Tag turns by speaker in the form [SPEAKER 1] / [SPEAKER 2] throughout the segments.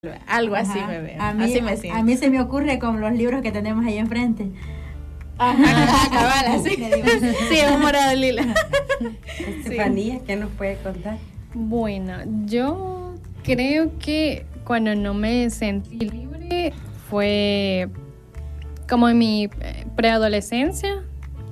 [SPEAKER 1] Algo así
[SPEAKER 2] Ajá.
[SPEAKER 1] me veo,
[SPEAKER 2] A mí,
[SPEAKER 1] así me
[SPEAKER 2] a
[SPEAKER 1] siento.
[SPEAKER 2] mí se me ocurre con los libros que tenemos ahí enfrente.
[SPEAKER 1] Ajá, cabal, así.
[SPEAKER 2] Le digo,
[SPEAKER 1] Sí, un morado lila.
[SPEAKER 3] Estefanía, ¿qué nos puede contar?
[SPEAKER 4] Bueno, yo creo que cuando no me sentí libre fue como en mi preadolescencia.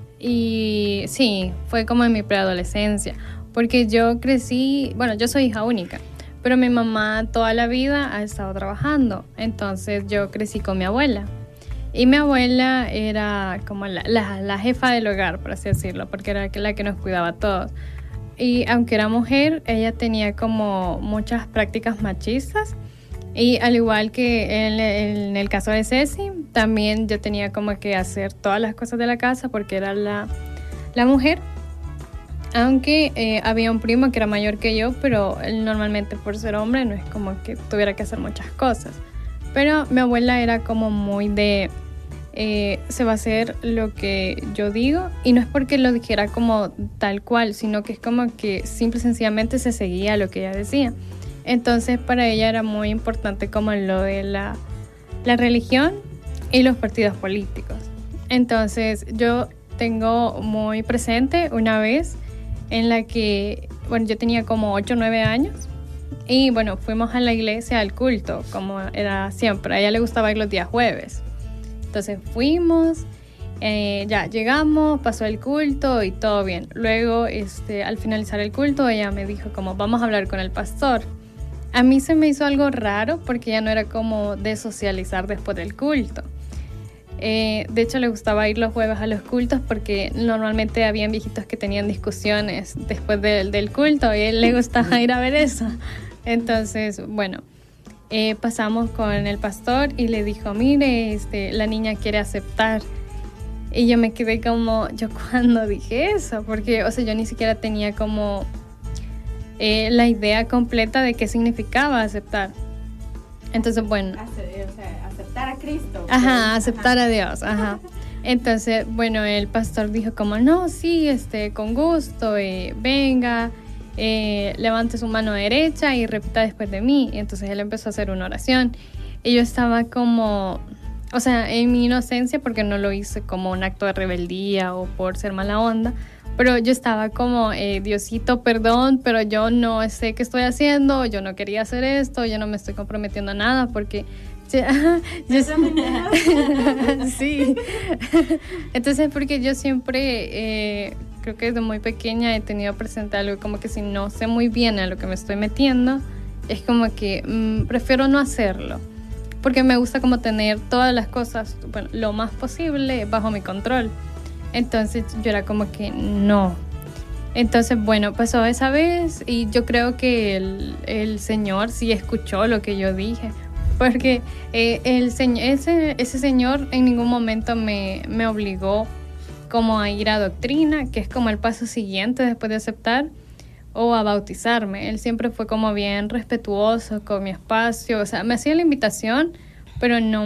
[SPEAKER 4] Y sí, fue como en mi preadolescencia, porque yo crecí, bueno, yo soy hija única, pero mi mamá toda la vida ha estado trabajando, entonces yo crecí con mi abuela. Y mi abuela era como la jefa del hogar, por así decirlo, porque era la que nos cuidaba a todos. Y aunque era mujer, ella tenía como muchas prácticas machistas. Y al igual que en el caso de Ceci, también yo tenía como que hacer todas las cosas de la casa porque era la mujer. Aunque había un primo que era mayor que yo, pero él normalmente por ser hombre no es como que tuviera que hacer muchas cosas. Pero mi abuela era como muy de, se va a hacer lo que yo digo, y no es porque lo dijera como tal cual, sino que es como que simple y sencillamente se seguía lo que ella decía. Entonces para ella era muy importante como lo de la religión y los partidos políticos. Entonces yo tengo muy presente una vez en la que, bueno, yo tenía como 8 o 9 años. Y bueno, fuimos a la iglesia al culto, como era siempre. A ella le gustaba ir los días jueves. Entonces fuimos, ya llegamos, pasó el culto y todo bien. Luego, al finalizar el culto, ella me dijo como, vamos a hablar con el pastor. A mí se me hizo algo raro porque ya no era como de socializar después del culto. De hecho, le gustaba ir los jueves a los cultos porque normalmente habían viejitos que tenían discusiones después del culto y a él le gustaba ir a ver eso. Entonces, bueno, pasamos con el pastor y le dijo, mire, la niña quiere aceptar. Y yo me quedé como, yo cuando dije eso, porque, o sea, yo ni siquiera tenía como la idea completa de qué significaba aceptar. Entonces, bueno.
[SPEAKER 2] o sea, aceptar a Cristo.
[SPEAKER 4] Ajá, aceptar a Dios, ajá. Entonces, bueno, el pastor dijo como, no, sí, con gusto, venga, levante su mano derecha y repita después de mí. Y entonces él empezó a hacer una oración. Y yo estaba como, o sea, en mi inocencia, porque no lo hice como un acto de rebeldía o por ser mala onda, pero yo estaba como, Diosito, perdón, pero yo no sé qué estoy haciendo, yo no quería hacer esto, yo no me estoy comprometiendo a nada, porque sí. Entonces, porque yo siempre, creo que desde muy pequeña he tenido presente algo como que si no sé muy bien a lo que me estoy metiendo, es como que prefiero no hacerlo, porque me gusta como tener todas las cosas, bueno, lo más posible bajo mi control. Entonces yo era como que no. Entonces, bueno, pasó esa vez y yo creo que el Señor sí escuchó lo que yo dije, porque ese Señor en ningún momento me obligó como a ir a doctrina, que es como el paso siguiente después de aceptar, o a bautizarme. Él siempre fue como bien respetuoso con mi espacio, o sea, me hacía la invitación, pero no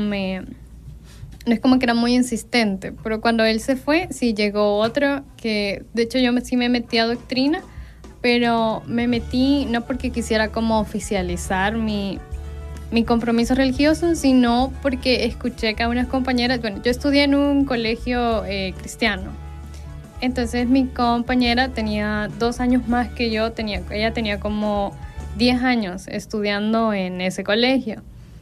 [SPEAKER 4] es como que era muy insistente. Pero cuando él se fue, sí llegó otro que, de hecho, sí me metí a doctrina, pero me metí no porque quisiera como oficializar mi compromiso religioso, sino porque escuché que a unas compañeras, bueno, yo estudié en un colegio cristiano. Entonces mi compañera tenía 2 años más que yo, ella tenía como 10 años estudiando en ese colegio.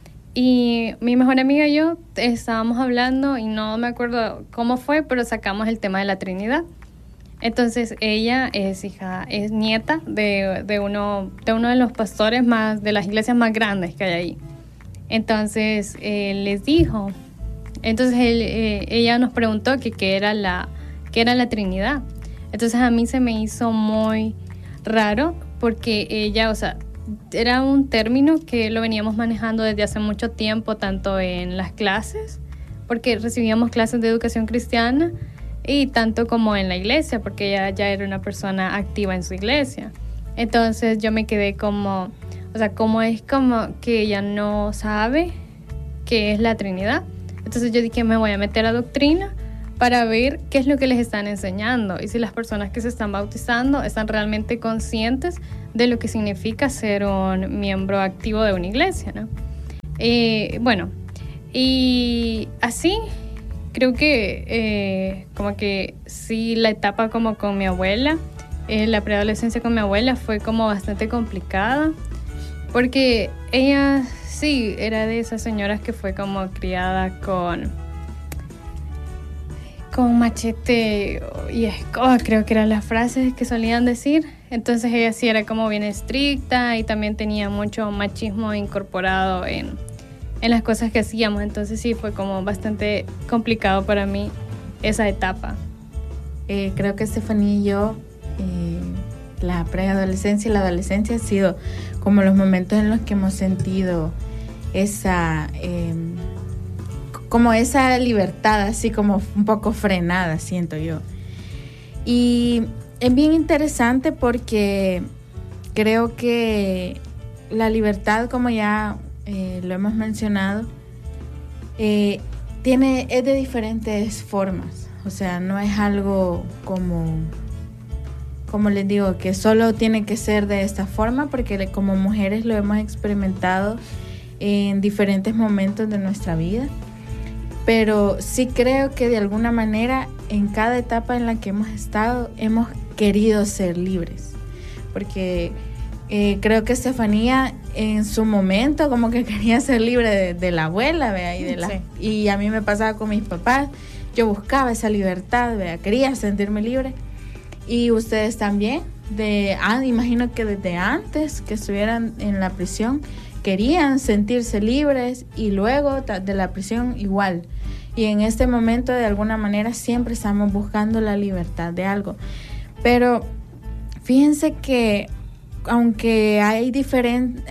[SPEAKER 4] Y mi mejor amiga y yo estábamos hablando y no me acuerdo cómo fue, pero sacamos el tema de la Trinidad. Entonces ella es nieta de uno de los pastores de las iglesias más grandes que hay ahí. Entonces les dijo, entonces ella nos preguntó que qué era la Trinidad. Entonces a mí se me hizo muy raro porque ella, o sea, era un término que lo veníamos manejando desde hace mucho tiempo, tanto en las clases, porque recibíamos clases de educación cristiana, y tanto como en la iglesia, porque ella ya era una persona activa en su iglesia. Entonces yo me quedé como, o sea, ¿cómo es como que ella no sabe qué es la Trinidad? Entonces yo dije, me voy a meter a doctrina para ver qué es lo que les están enseñando y si las personas que se están bautizando están realmente conscientes de lo que significa ser un miembro activo de una iglesia, ¿no? Bueno, y así creo que como que sí, la etapa como con mi abuela, la preadolescencia con mi abuela fue como bastante complicada, porque ella sí era de esas señoras que fue como criada con machete y escoba, creo que eran las frases que solían decir. Entonces ella sí era como bien estricta y también tenía mucho machismo incorporado en las cosas que hacíamos. Entonces sí fue como bastante complicado para mí esa etapa.
[SPEAKER 1] Creo que Estefanía y yo, la preadolescencia y la adolescencia ha sido como los momentos en los que hemos sentido esa como esa libertad, así como un poco frenada, siento yo. Y es bien interesante porque creo que la libertad, como ya lo hemos mencionado, es de diferentes formas. O sea, no es algo como les digo, que solo tiene que ser de esta forma, porque como mujeres lo hemos experimentado en diferentes momentos de nuestra vida. Pero sí creo que de alguna manera en cada etapa en la que hemos estado hemos querido ser libres, porque creo que Estefanía en su momento como que quería ser libre de la abuela, ¿vea? Y a mí me pasaba con mis papás, yo buscaba esa libertad, ¿vea? Quería sentirme libre, y ustedes también, imagino que desde antes que estuvieran en la prisión querían sentirse libres, y luego de la prisión igual. Y en este momento de alguna manera siempre estamos buscando la libertad de algo. Pero fíjense que aunque hay diferentes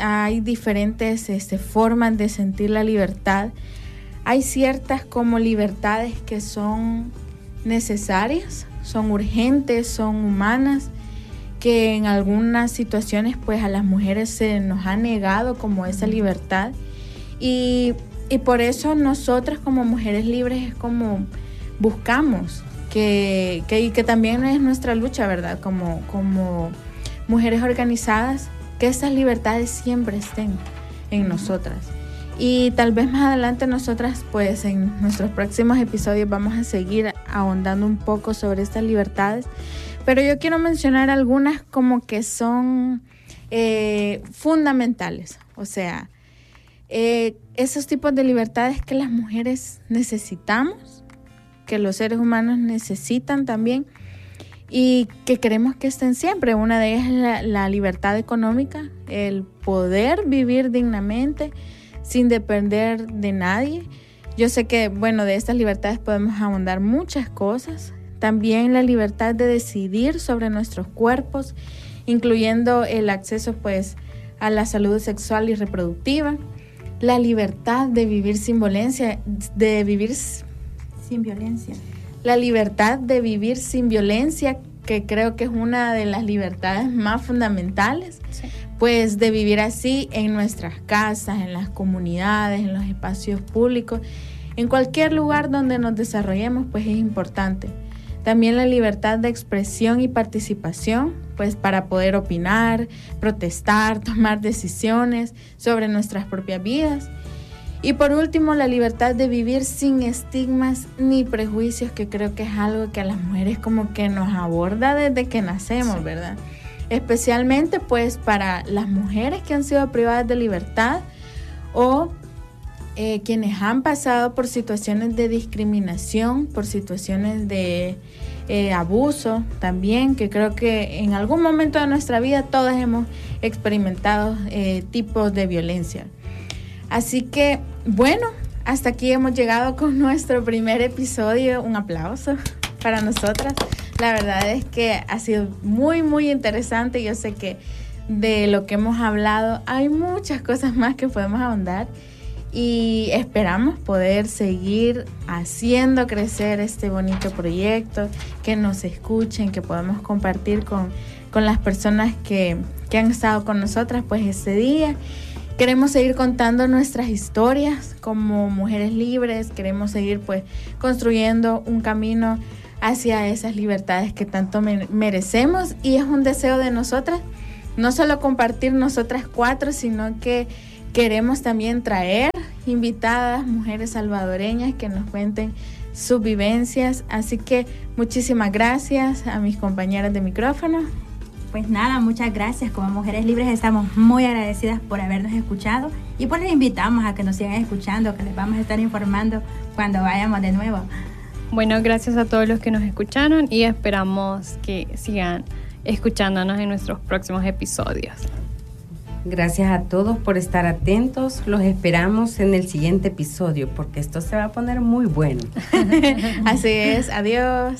[SPEAKER 1] formas de sentir la libertad, hay ciertas como libertades que son necesarias, son urgentes, son humanas, que en algunas situaciones pues a las mujeres se nos ha negado como esa libertad, y por eso nosotras como mujeres libres es como buscamos que también es nuestra lucha, ¿verdad? Como mujeres organizadas, que esas libertades siempre estén en nosotras. Y tal vez más adelante nosotras pues en nuestros próximos episodios vamos a seguir ahondando un poco sobre estas libertades. Pero yo quiero mencionar algunas como que son fundamentales. O sea, esos tipos de libertades que las mujeres necesitamos, que los seres humanos necesitan también, y que queremos que estén siempre. Una de ellas es la libertad económica, el poder vivir dignamente sin depender de nadie. Yo sé que, bueno, de estas libertades podemos ahondar muchas cosas. También la libertad de decidir sobre nuestros cuerpos, incluyendo el acceso pues a la salud sexual y reproductiva, la libertad de vivir sin violencia, la libertad de vivir sin violencia, que creo que es una de las libertades más fundamentales, sí. Pues de vivir así en nuestras casas, en las comunidades, en los espacios públicos, en cualquier lugar donde nos desarrollemos, pues es importante. También la libertad de expresión y participación, pues para poder opinar, protestar, tomar decisiones sobre nuestras propias vidas. Y por último, la libertad de vivir sin estigmas ni prejuicios, que creo que es algo que a las mujeres como que nos aborda desde que nacemos, sí. ¿Verdad? Especialmente pues para las mujeres que han sido privadas de libertad o quienes han pasado por situaciones de discriminación, por situaciones de abuso también, que creo que en algún momento de nuestra vida todas hemos experimentado tipos de violencia. Así que, bueno, hasta aquí hemos llegado con nuestro primer episodio. Un aplauso para nosotras. La verdad es que ha sido muy, muy interesante. Yo sé que de lo que hemos hablado hay muchas cosas más que podemos ahondar, y esperamos poder seguir haciendo crecer este bonito proyecto, que nos escuchen, que podamos compartir con las personas que han estado con nosotras pues este día. Queremos seguir contando nuestras historias como mujeres libres, queremos seguir pues construyendo un camino hacia esas libertades que tanto merecemos, y es un deseo de nosotras, no solo compartir nosotras cuatro, sino que queremos también traer invitadas, mujeres salvadoreñas que nos cuenten sus vivencias. Así que muchísimas gracias a mis compañeras de micrófono.
[SPEAKER 2] Pues nada, muchas gracias. Como Mujeres Libres estamos muy agradecidas por habernos escuchado y pues les invitamos a que nos sigan escuchando, que les vamos a estar informando cuando vayamos de nuevo.
[SPEAKER 4] Bueno, gracias a todos los que nos escucharon y esperamos que sigan escuchándonos en nuestros próximos episodios.
[SPEAKER 3] Gracias a todos por estar atentos. Los esperamos en el siguiente episodio porque esto se va a poner muy bueno.
[SPEAKER 1] Así es, adiós.